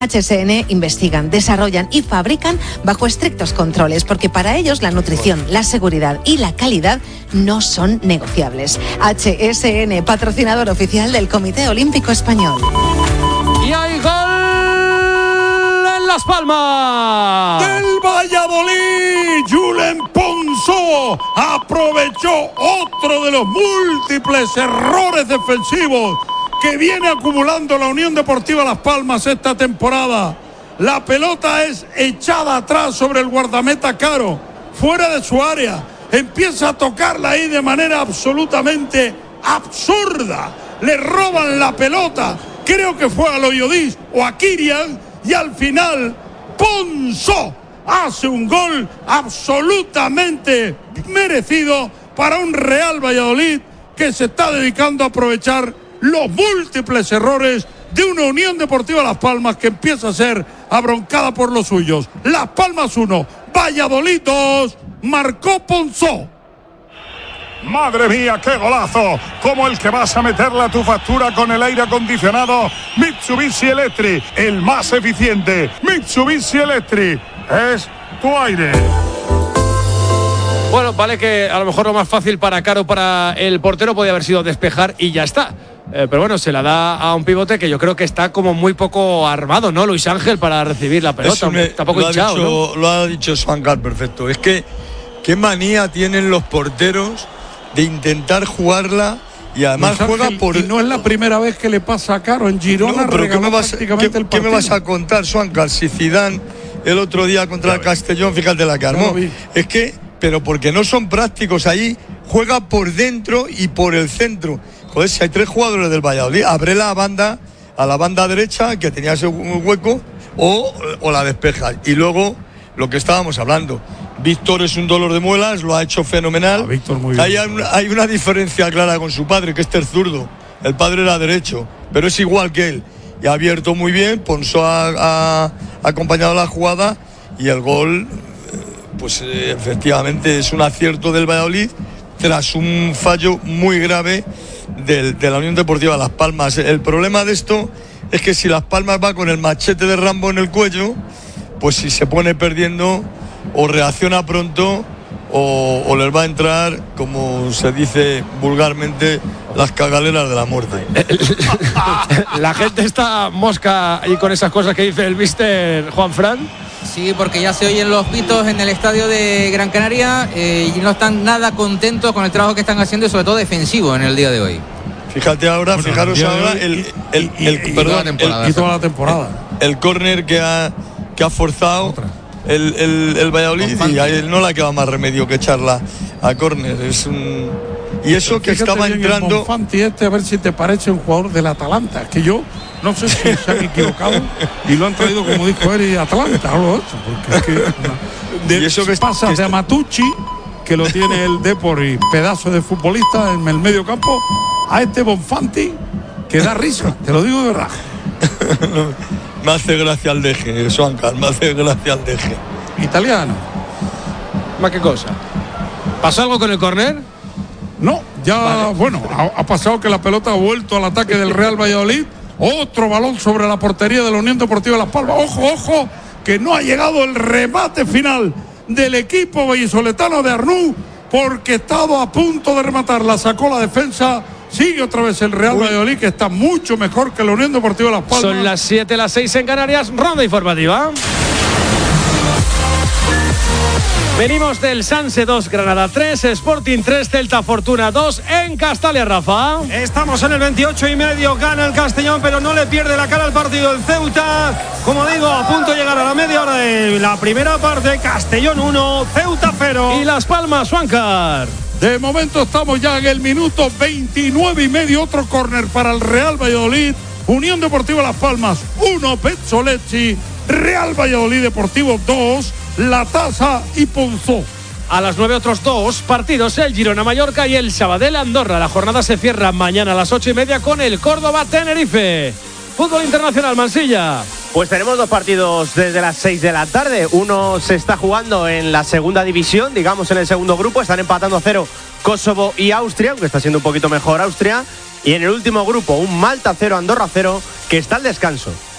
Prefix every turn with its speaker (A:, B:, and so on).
A: HSN investigan, desarrollan y fabrican bajo estrictos controles, porque para ellos la nutrición, la seguridad y la calidad no son negociables. HSN, patrocinador oficial del Comité Olímpico Español.
B: Y hay gol en Las Palmas
C: del Valladolid. Julen Ponzó aprovechó otro de los múltiples errores defensivos que viene acumulando la Unión Deportiva Las Palmas esta temporada. La pelota es echada atrás sobre el guardameta Caro, fuera de su área. Empieza a tocarla ahí de manera absolutamente absurda. Le roban la pelota, creo que fue a Loyodis o a Kirian, y al final Ponzó hace un gol absolutamente merecido para un Real Valladolid que se está dedicando a aprovechar los múltiples errores de una Unión Deportiva Las Palmas que empieza a ser abroncada por los suyos. Las Palmas 1, Valladolid 2, marcó Ponzó.
D: Madre mía, qué golazo, como el que vas a meterle a tu factura con el aire acondicionado Mitsubishi Electric, el más eficiente. Mitsubishi Electric es tu aire.
B: Bueno, vale que a lo mejor lo más fácil para Caro, para el portero, podía haber sido despejar y ya está. Pero bueno, se la da a un pivote que yo creo que está como muy poco armado, ¿no? Luis Ángel, para recibir la pelota. Tampoco hinchado, ¿no?
E: Lo ha dicho Swankar perfecto. Es que qué manía tienen los porteros de intentar jugarla, y además juega por...
C: Y no es la primera vez que le pasa a Caro. En Girona regaló prácticamente el partido.
E: ¿Qué me vas a contar, Swankar? Si Zidane el otro día contra el Castellón, fíjate la que armó. Es que, pero porque no son prácticos ahí, juega por dentro y por el centro. Joder, si hay tres jugadores del Valladolid, abre la banda, a la banda derecha, que tenía ese hueco, o la despeja. Y luego, lo que estábamos hablando, Víctor es un dolor de muelas, lo ha hecho fenomenal.
C: Víctor muy bien.
E: Hay una diferencia clara con su padre, que este es zurdo. El padre era derecho, pero es igual que él. Y ha abierto muy bien, Ponzó ha acompañado la jugada, y el gol, pues efectivamente es un acierto del Valladolid tras un fallo muy grave de la Unión Deportiva Las Palmas. El problema de esto es que si Las Palmas va con el machete de Rambo en el cuello, pues si se pone perdiendo, o reacciona pronto, o les va a entrar, como se dice vulgarmente, las cagaleras de la muerte.
B: La gente está mosca y con esas cosas que dice el mister Juan Fran.
F: Sí, porque ya se oyen los pitos en el estadio de Gran Canaria, y no están nada contentos con el trabajo que están haciendo, y sobre todo defensivo en el día de hoy.
E: Fíjate ahora, bueno, fijaros ahora
C: toda la temporada.
E: El córner que ha forzado el Valladolid, y a él no le ha quedado más remedio que echarla a córner. Y eso que estaba entrando.
C: Bonfanti a ver si te parece un jugador del Atalanta, que yo no sé si se han equivocado y lo han traído, como dijo él, Atlanta, algo de eso, porque es que,
E: y eso que
C: pasa de Amatucci, que lo tiene el Depor y pedazo de futbolista en el medio campo, a este Bonfanti, que da risa, te lo digo de verdad.
E: Me hace gracia el deje, Swankar, me hace gracia el deje.
C: Italiano.
B: ¿Más qué cosa? ¿Pasó algo con el córner?
C: No, ya, vale. Bueno, ha pasado que la pelota ha vuelto al ataque del Real Valladolid. Otro balón sobre la portería de la Unión Deportiva Las Palmas. Ojo, que no ha llegado el remate final del equipo vallisoletano de Arnú, porque estaba a punto de rematar. La sacó la defensa. Sigue otra vez el Real Valladolid, que está mucho mejor que la Unión Deportiva Las Palmas.
B: Son las 7, las 6 en Canarias. Ronda informativa. Venimos del Sanse 2, Granada 3, Sporting 3, Celta Fortuna 2 en Castalia, Rafa.
G: Estamos en el 28 y medio, gana el Castellón, pero no le pierde la cara al partido el Ceuta. Como digo, a punto de llegar a la media hora de la primera parte. Castellón 1, Ceuta 0.
B: Y Las Palmas, Swankar.
C: De momento estamos ya en el minuto 29 y medio. Otro córner para el Real Valladolid. Unión Deportiva Las Palmas 1, Pezzolezzi. Real Valladolid Deportivo 2, La Taza y Ponzó.
B: A las 9 otros dos partidos, el Girona-Mallorca y el Sabadell-Andorra. La jornada se cierra mañana a las 8:30 con el Córdoba-Tenerife. Fútbol internacional, Mansilla.
H: Pues tenemos dos partidos desde las 6 de la tarde. Uno se está jugando en la segunda división, digamos en el segundo grupo. Están empatando a 0 Kosovo y Austria, aunque está siendo un poquito mejor Austria. Y en el último grupo, un Malta 0, Andorra 0, que está al descanso.